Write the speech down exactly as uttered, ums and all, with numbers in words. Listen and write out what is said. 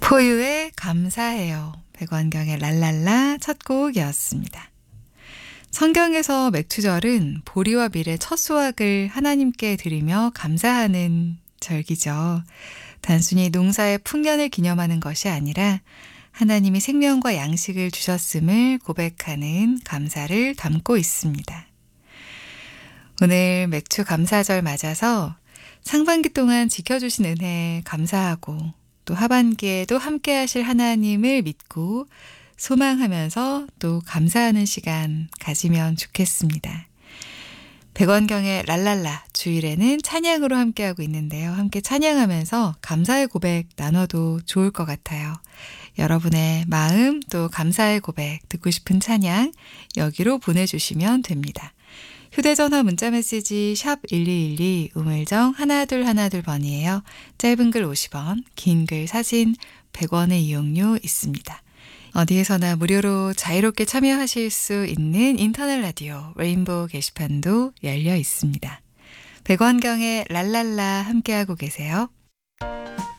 포유의 감사해요. 백원경의 랄랄라 첫 곡이었습니다. 성경에서 맥추절은 보리와 밀의 첫 수확을 하나님께 드리며 감사하는 절기죠. 단순히 농사의 풍년을 기념하는 것이 아니라 하나님이 생명과 양식을 주셨음을 고백하는 감사를 담고 있습니다. 오늘 맥추 감사절 맞아서 상반기 동안 지켜주신 은혜에 감사하고 또 하반기에도 함께 하실 하나님을 믿고 소망하면서 또 감사하는 시간 가지면 좋겠습니다. 백원경의 랄랄라 주일에는 찬양으로 함께하고 있는데요. 함께 찬양하면서 감사의 고백 나눠도 좋을 것 같아요. 여러분의 마음 또 감사의 고백 듣고 싶은 찬양 여기로 보내주시면 됩니다. 휴대전화 문자메시지 샵 일이일이 우물정 하나둘 하나둘 번이에요. 짧은 글 오십 원, 긴 글 사진 백 원의 이용료 있습니다. 어디에서나 무료로 자유롭게 참여하실 수 있는 인터넷 라디오 레인보우 게시판도 열려 있습니다. 백원경의 랄랄라 함께하고 계세요.